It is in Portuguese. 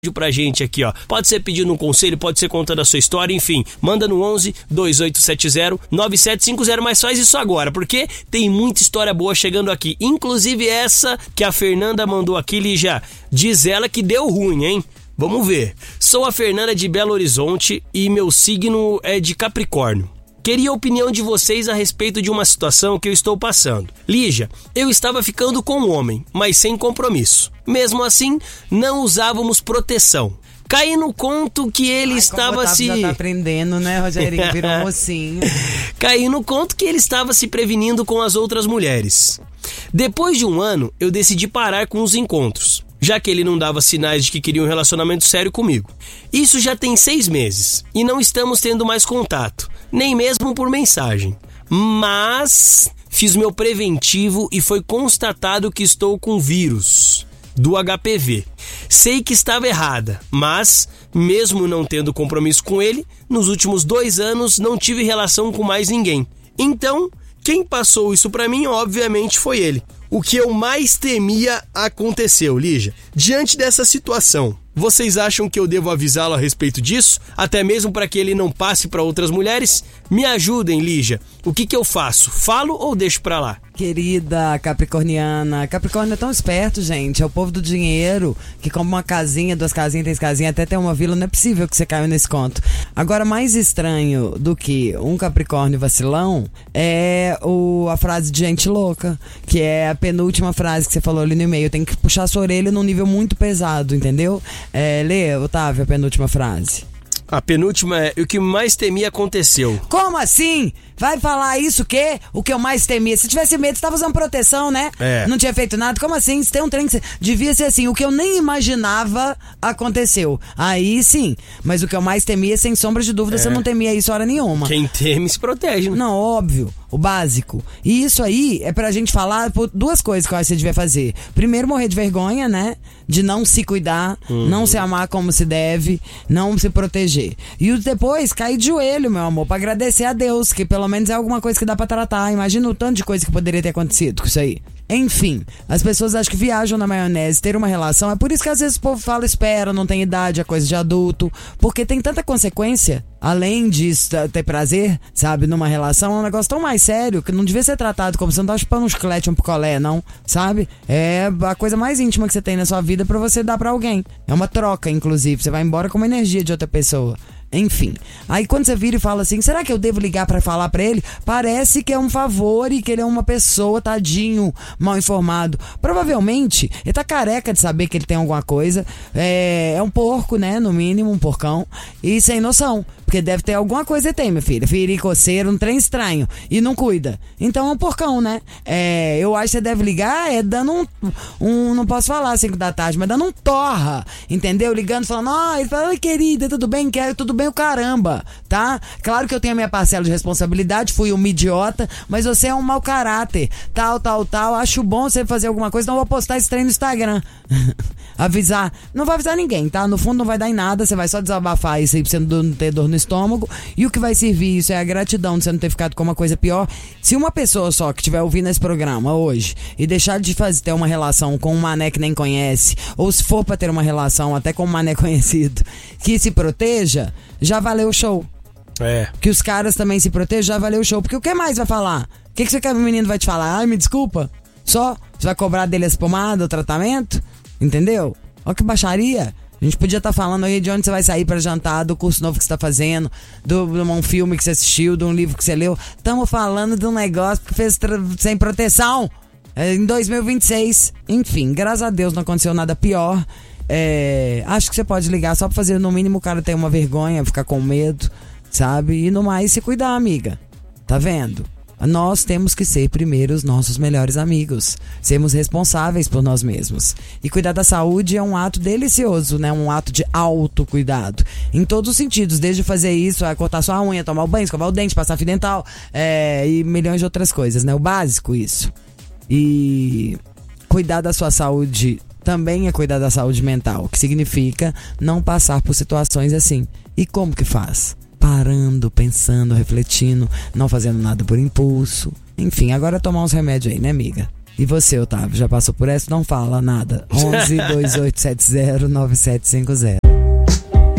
pra gente aqui, ó. Pode ser pedindo um conselho, pode ser contando a sua história, enfim. Manda no 11 2870 9750, mas faz isso agora, porque tem muita história boa chegando aqui. Inclusive essa que a Fernanda mandou aqui, Lígia. Diz ela que deu ruim, hein? Vamos ver. Sou a Fernanda de Belo Horizonte e meu signo é de Capricórnio. Queria a opinião de vocês a respeito de uma situação que eu estou passando. Lígia, eu estava ficando com um homem, mas sem compromisso. Mesmo assim, não usávamos proteção. Caí no conto que ele estava se... Já tá aprendendo, né, Rogerinho? Virou mocinho. Caí no conto que ele estava se prevenindo com as outras mulheres. Depois de um ano, eu decidi parar com os encontros, já que ele não dava sinais de que queria um relacionamento sério comigo. Isso já tem 6 meses e não estamos tendo mais contato, nem mesmo por mensagem. Mas fiz meu preventivo e foi constatado que estou com vírus do HPV. Sei que estava errada, mas mesmo não tendo compromisso com ele, nos últimos 2 anos não tive relação com mais ninguém. Então, quem passou isso pra mim, obviamente, foi ele. O que eu mais temia aconteceu, Lígia. Diante dessa situação, vocês acham que eu devo avisá-lo a respeito disso? Até mesmo para que ele não passe para outras mulheres? Me ajudem, Lígia. O que eu faço? Falo ou deixo pra lá? Querida capricorniana, Capricórnio é tão esperto, gente. É o povo do dinheiro, que como uma casinha, 2 casinhas, 3 casinhas, até ter uma vila, não é possível que você caiu nesse conto. Agora, mais estranho do que um Capricórnio vacilão é a frase de gente louca, que é a penúltima frase que você falou ali no e-mail. Tem que puxar sua orelha num nível muito pesado, entendeu? Lê, Otávio, a penúltima frase. A penúltima é: o que mais temia aconteceu. Como assim? Vai falar isso o quê? O que eu mais temia? Se tivesse medo, você tava usando proteção, né? Não tinha feito nada. Como assim? Se tem um trem que devia ser assim. O que eu nem imaginava aconteceu. Aí sim. Mas o que eu mais temia, sem sombra de dúvida, você não temia isso hora nenhuma. Quem teme se protege, né? Não, óbvio. O básico. E isso aí é pra gente falar por 2 coisas que eu acho que você devia fazer. Primeiro, morrer de vergonha, né? De não se cuidar, não se amar como se deve, não se proteger. E depois, cair de joelho, meu amor, pra agradecer a Deus, que pelo menos é alguma coisa que dá pra tratar. Imagina o tanto de coisa que poderia ter acontecido com isso aí. Enfim, as pessoas acham que viajam na maionese, ter uma relação. É por isso que às vezes o povo fala, espera, não tem idade, é coisa de adulto. Porque tem tanta consequência, além disso, ter prazer, sabe, numa relação. É um negócio tão mais sério que não devia ser tratado como você não tá chupando um chiclete, um picolé, não, sabe? É a coisa mais íntima que você tem na sua vida pra você dar pra alguém. É uma troca, inclusive. Você vai embora com uma energia de outra pessoa. Enfim, aí quando você vira e fala assim, será que eu devo ligar pra falar pra ele? Parece que é um favor e que ele é uma pessoa, tadinho, mal informado. Provavelmente, ele tá careca de saber que ele tem alguma coisa. É um porco, né, no mínimo, um porcão. E sem noção, porque deve ter alguma coisa que tem, minha filha. Ferir, coceira, um trem estranho. E não cuida. Então é um porcão, né? Eu acho que você deve ligar, dando não posso falar 5 da tarde, mas dando um torra, entendeu? Ligando, falando, ele fala, oi querida, tudo bem? Tudo bem o caramba, tá? Claro que eu tenho a minha parcela de responsabilidade, fui uma idiota, mas você é um mau caráter, tal, acho bom você fazer alguma coisa, não vou postar esse trem no Instagram. Avisar, não vai avisar ninguém, tá? No fundo não vai dar em nada, você vai só desabafar isso aí pra você não ter dor no estômago, e o que vai servir isso é a gratidão de você não ter ficado com uma coisa pior. Se uma pessoa só que estiver ouvindo esse programa hoje e deixar de ter uma relação com um mané que nem conhece, ou se for pra ter uma relação até com um mané conhecido, que se proteja, já valeu o show. Que os caras também se protejam, já valeu o show. Porque o que mais vai falar? O que você quer que o menino vai te falar? Ai, me desculpa. Só? Você vai cobrar dele as pomadas, o tratamento? Entendeu? Olha que baixaria. A gente podia estar falando aí de onde você vai sair pra jantar, do curso novo que você tá fazendo, de um filme que você assistiu, de um livro que você leu. Estamos falando de um negócio que fez sem proteção em 2026. Enfim, graças a Deus não aconteceu nada pior. Acho que você pode ligar só pra fazer, no mínimo, o cara ter uma vergonha, ficar com medo, sabe? E no mais, se cuidar, amiga. Tá vendo? Nós temos que ser primeiro os nossos melhores amigos. Sermos responsáveis por nós mesmos. E cuidar da saúde é um ato delicioso, né? Um ato de autocuidado. Em todos os sentidos. Desde fazer isso, cortar sua unha, tomar o banho, escovar o dente, passar fio dental, e milhões de outras coisas, né? O básico, isso. E cuidar da sua saúde também é cuidar da saúde mental, que significa não passar por situações assim. E como que faz? Parando, pensando, refletindo, não fazendo nada por impulso. Enfim, agora tomar uns remédios aí, né, amiga? E você, Otávio, já passou por essa? Não fala nada. 11 2870 9750.